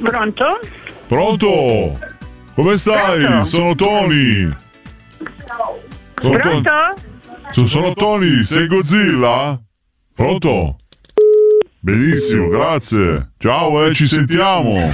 Pronto? Pronto? Come stai? Pronto? Sono Tony. Pronto? Sono Tony, sei Godzilla? Pronto? Benissimo, grazie. Ciao, ci sentiamo.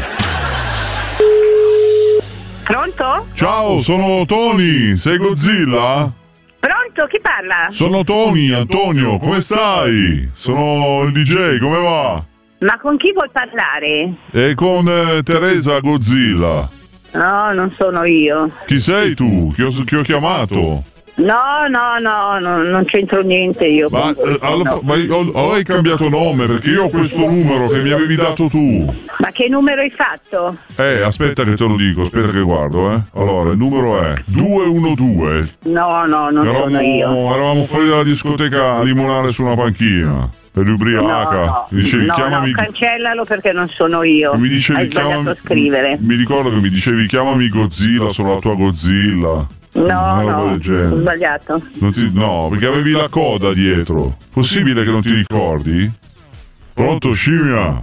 Pronto? Ciao, sono Tony, sei Godzilla? Pronto? Chi parla? Sono Tony, Antonio, come stai? Sono il DJ, come va? Ma con chi vuoi parlare? E con Teresa Godzilla. No, non sono io. Chi sei tu? Chi ho chiamato? No, non c'entro niente io. Ma, hai cambiato nome perché io ho questo numero che mi avevi dato tu. Ma che numero hai fatto? Aspetta che te lo dico, aspetta che guardo, Allora, il numero è 212. No, non sono io. Eravamo fuori dalla discoteca a limonare su una panchina. Per ubriaca. No, Mi dicevi chiamami. cancellalo perché non sono io. Mi dicevi hai sbagliato a scrivere. Mi ricordo che mi dicevi chiamami Godzilla, sono la tua Godzilla. No, ho sbagliato. No, perché avevi la coda dietro. Possibile che non ti ricordi? Pronto, scimmia?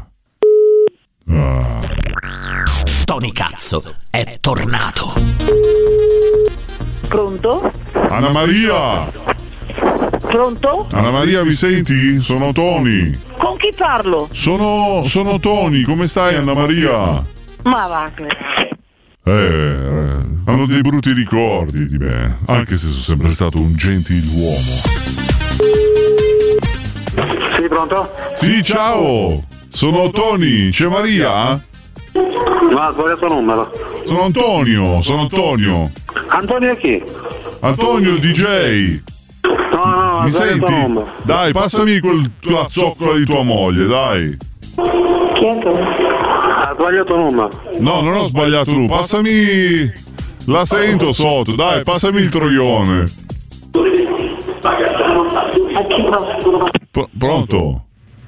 Tony Cazzo è tornato. Pronto? Anna Maria! Pronto? Anna Maria, mi senti? Sono Tony. Con chi parlo? Sono Tony, come stai Anna Maria? Ma va. Hanno dei brutti ricordi di me, anche se sono sempre stato un gentiluomo. Sì, pronto? Sì, ciao! Sono Tony, c'è Maria? No, ha sbagliato numero. Sono Antonio. Antonio chi? Antonio DJ. No, Mi senti? Dai, passami la zoccola di tua moglie, dai. Chi è tu? Ha sbagliato numero. No, non ho sbagliato tu, passami... La sento sotto, dai, passami il troione. Pronto?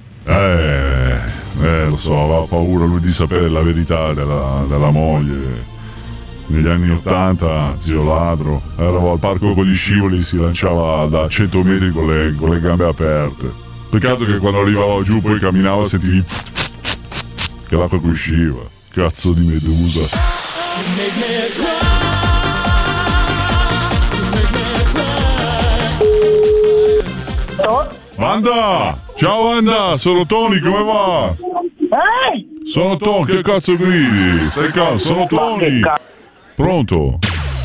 Lo so, aveva paura lui di sapere la verità della moglie. Negli anni 80, zio ladro, eravamo al parco con gli scivoli, si lanciava da 100 metri con le gambe aperte. Peccato che quando arrivava giù poi camminava sentivi che l'acqua che usciva. Cazzo di medusa. Wanda! Ciao Wanda, sono Tony, come va? Sono Tony, che cazzo gridi? Stai calmo, sono Tony. Pronto?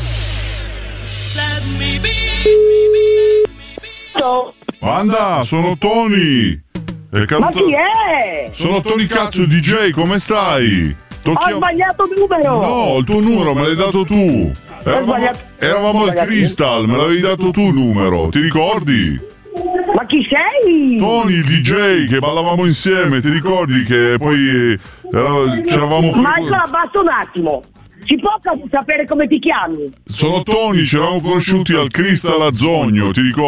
Wanda, sono Tony. Ma chi è? Sono Tony Cazzo DJ, come stai? Ho sbagliato numero. No, il tuo numero me l'hai dato tu. Eravamo al Crystal, me l'avevi dato tu il numero, ti ricordi? Ma chi sei? Tony, il DJ, che ballavamo insieme, ti ricordi che poi c'eravamo... Ma basta un attimo. Si può sapere come ti chiami? Sono Tony, ci eravamo conosciuti al Crystal a Zogno, ti ricordi?